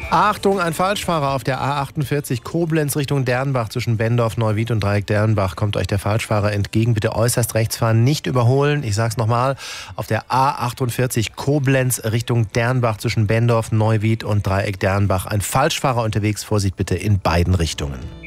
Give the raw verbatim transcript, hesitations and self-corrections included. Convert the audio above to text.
Achtung, ein Falschfahrer auf der A achtundvierzig Koblenz Richtung Dernbach zwischen Bendorf, Neuwied und Dreieck Dernbach. Kommt euch der Falschfahrer entgegen. Bitte äußerst rechts fahren, nicht überholen. Ich sag's nochmal. Auf der A achtundvierzig Koblenz Richtung Dernbach zwischen Bendorf, Neuwied und Dreieck Dernbach. Ein Falschfahrer unterwegs. Vorsicht bitte in beiden Richtungen.